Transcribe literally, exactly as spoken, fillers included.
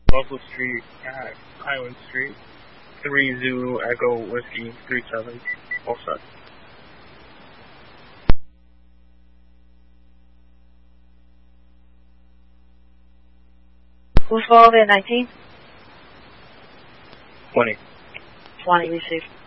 Buffalo Street at Highland Street. three Zulu Echo Whiskey three seven. All set. Who's followed at nineteen? twenty. twenty received.